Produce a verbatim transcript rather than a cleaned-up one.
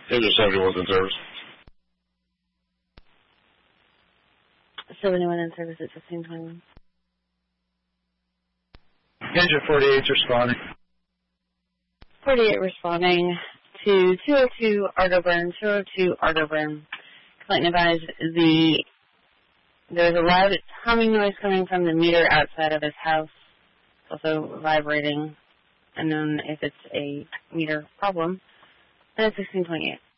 Engine seventy-one's in service. seventy-one in service at fifteen twenty-one. Engine forty-eight's responding. forty-eight responding to two oh two Argoburn, two oh two Argoburn. Clayton advised the, there's a loud humming noise coming from the meter outside of his house. It's also vibrating, unknown if it's a meter problem. And it's sixteen twenty-eight.